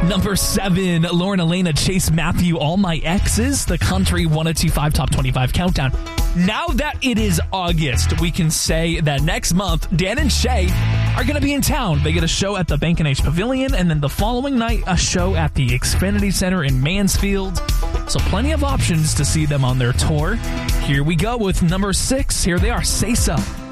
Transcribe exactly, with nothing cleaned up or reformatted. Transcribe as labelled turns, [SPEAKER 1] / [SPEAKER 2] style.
[SPEAKER 1] Number seven, Lauren Elena, Chase Matthew, All My Exes, the Country one oh two five Top twenty-five Countdown. Now that it is August, we can say that next month, Dan and Shay are going to be in town. They get a show at the Bank and H Pavilion, and then the following night, a show at the Xfinity Center in Mansfield. So plenty of options to see them on their tour. Here we go with number six. Here they are, Say So.